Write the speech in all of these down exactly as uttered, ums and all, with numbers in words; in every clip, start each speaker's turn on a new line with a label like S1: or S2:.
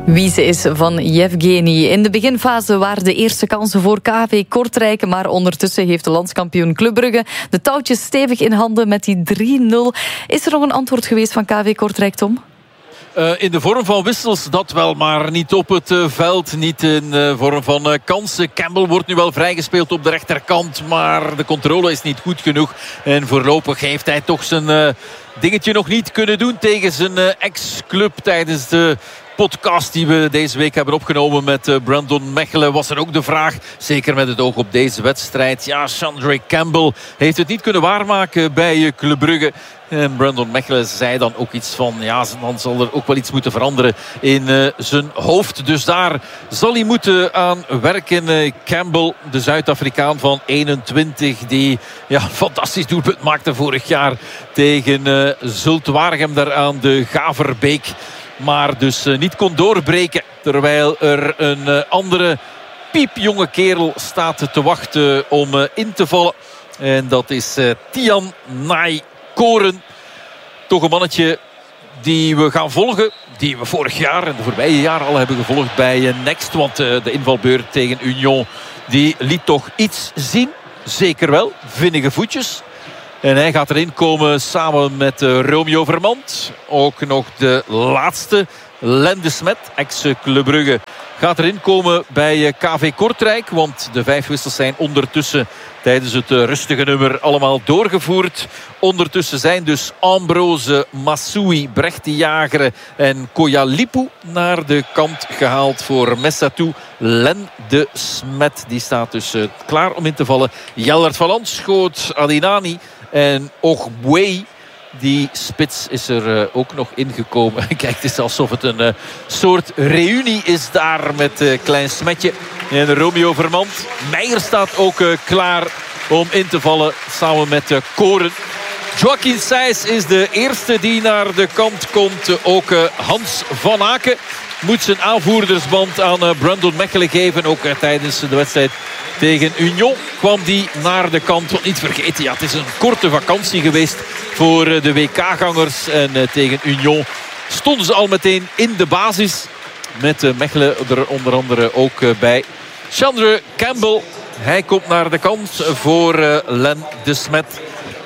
S1: Wie ze is van Yevgeny. In de beginfase waren de eerste kansen voor K V Kortrijk, maar ondertussen heeft de landskampioen Club Brugge de touwtjes stevig in handen met die drie nul. Is er nog een antwoord geweest van K V Kortrijk, Tom?
S2: Uh, in de vorm van wissels, dat wel, maar niet op het uh, veld. Niet in de vorm van uh, kansen. Campbell wordt nu wel vrijgespeeld op de rechterkant, maar de controle is niet goed genoeg. En voorlopig heeft hij toch zijn uh, dingetje nog niet kunnen doen tegen zijn uh, ex-club tijdens de podcast die we deze week hebben opgenomen met uh, Brandon Mechelen. Was er ook de vraag, zeker met het oog op deze wedstrijd. Ja, Chandra Campbell heeft het niet kunnen waarmaken bij uh, Club Brugge. En Brandon Mechelen zei dan ook iets van, ja, dan zal er ook wel iets moeten veranderen in uh, zijn hoofd. Dus daar zal hij moeten aan werken. Uh, Campbell, de Zuid-Afrikaan van eenentwintig, die ja, een fantastisch doelpunt maakte vorig jaar tegen uh, Zulte Waregem daar aan de Gaverbeek. Maar dus uh, niet kon doorbreken. Terwijl er een uh, andere piepjonge kerel staat te wachten om uh, in te vallen. En dat is uh, Tian Nai Koren. Toch een mannetje die we gaan volgen. Die we vorig jaar en de voorbije jaren al hebben gevolgd bij uh, Next. Want uh, de invalbeurt tegen Union, die liet toch iets zien. Zeker wel. Vinnige voetjes. En hij gaat erin komen samen met uh, Romeo Vermand. Ook nog de laatste, Len de Smet, ex-Club Brugge, gaat erin komen bij uh, K V Kortrijk. Want de vijf wissels zijn ondertussen tijdens het uh, rustige nummer allemaal doorgevoerd. Ondertussen zijn dus Ambrose, Massoui, Brecht de Jager en Koyalipu naar de kant gehaald voor Messatou. Len de Smet, die staat dus uh, klaar om in te vallen. Jellert van Landschot, Adinani en Ogboué. Die spits is er uh, ook nog ingekomen. Kijk, het is alsof het een uh, soort reunie is daar met uh, Klein Smetje en Romeo Vermand. Meijer staat ook uh, klaar om in te vallen samen met uh, Koren. Joaquin Sijs is de eerste die naar de kant komt. Uh, ook uh, Hans van Aken moet zijn aanvoerdersband aan uh, Brandon Mechelen geven. Ook uh, tijdens de wedstrijd tegen Union kwam die naar de kant. Want niet vergeten, ja, het is een korte vakantie geweest voor uh, de W K-gangers. En uh, tegen Union stonden ze al meteen in de basis. Met uh, Mechelen er onder andere ook uh, bij. Chandra Campbell, hij komt naar de kant voor uh, Len de Smet.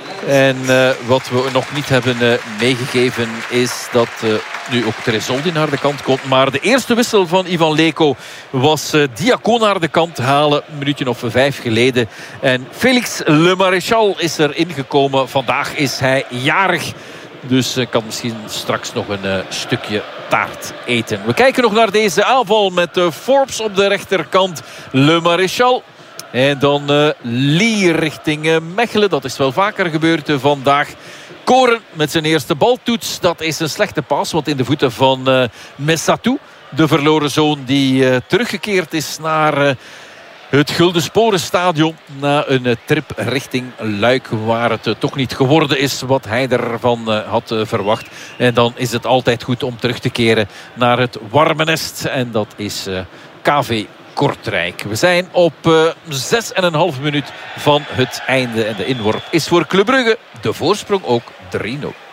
S2: En uh, wat we nog niet hebben uh, meegegeven is dat uh, nu ook Tresoldi naar de kant komt. Maar de eerste wissel van Ivan Leko was uh, Diacon naar de kant halen. Een minuutje of vijf geleden. En Félix Le Maréchal is er ingekomen. Vandaag is hij jarig. Dus uh, kan misschien straks nog een uh, stukje taart eten. We kijken nog naar deze aanval met uh, Forbes op de rechterkant. Le Maréchal. En dan uh, Lee richting uh, Mechelen. Dat is wel vaker gebeurd uh, vandaag. Koren met zijn eerste baltoets. Dat is een slechte pas. Want in de voeten van uh, Messatou. De verloren zoon die uh, teruggekeerd is naar uh, het Gulden Sporenstadion. Na een uh, trip richting Luik. Waar het uh, toch niet geworden is wat hij ervan uh, had uh, verwacht. En dan is het altijd goed om terug te keren naar het warme nest. En dat is uh, K V Kortrijk. We zijn op uh, zes en een half minuut van het einde. En de inworp is voor Club Brugge. De voorsprong ook drie nul.